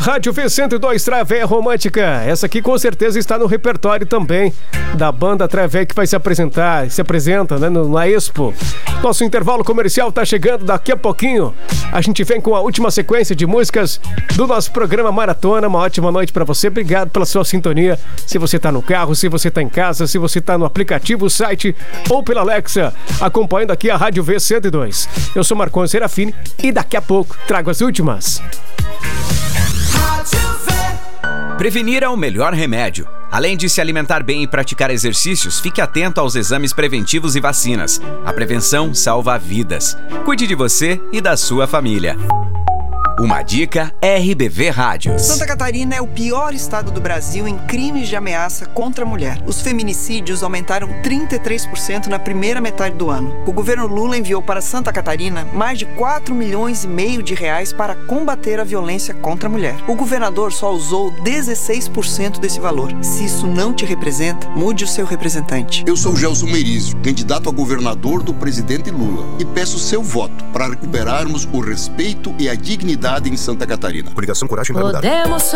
Rádio V102 Travé Romântica. Essa aqui com certeza está no repertório também da banda Travé, que vai se apresenta, né, na Expo. Nosso intervalo comercial tá chegando daqui a pouquinho. A gente vem com a última sequência de músicas do nosso programa Maratona. Uma ótima noite pra você. Obrigado pela sua sintonia. Se você tá no carro, se você tá em casa, se você tá no aplicativo, site ou pela Alexa, acompanhando aqui a Rádio V102. Eu sou Marcon Serafini e daqui a pouco trago as últimas. Prevenir é o melhor remédio. Além de se alimentar bem e praticar exercícios, fique atento aos exames preventivos e vacinas. A prevenção salva vidas. Cuide de você e da sua família. Uma dica RBV Rádios. Santa Catarina é o pior estado do Brasil em crimes de ameaça contra a mulher. Os feminicídios aumentaram 33% na primeira metade do ano. O governo Lula enviou para Santa Catarina mais de 4,5 milhões de reais para combater a violência contra a mulher. O governador só usou 16% desse valor. Se isso não te representa, mude o seu representante. Eu sou Gelson Merizio, candidato a governador do presidente Lula, e peço seu voto para recuperarmos o respeito e a dignidade em Santa Catarina. Coligação Coragem para Mudar.